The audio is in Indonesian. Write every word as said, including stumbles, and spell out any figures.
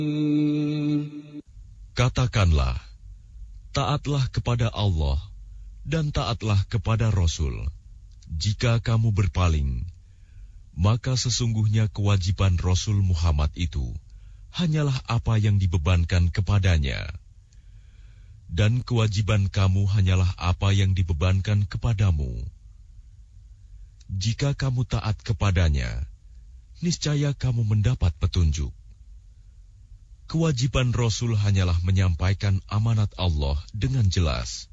Katakanlah, taatlah kepada Allah dan taatlah kepada Rasul. Jika kamu berpaling, maka sesungguhnya kewajiban Rasul Muhammad itu hanyalah apa yang dibebankan kepadanya. Dan kewajiban kamu hanyalah apa yang dibebankan kepadamu. Jika kamu taat kepadanya, niscaya kamu mendapat petunjuk. Kewajiban Rasul hanyalah menyampaikan amanat Allah dengan jelas.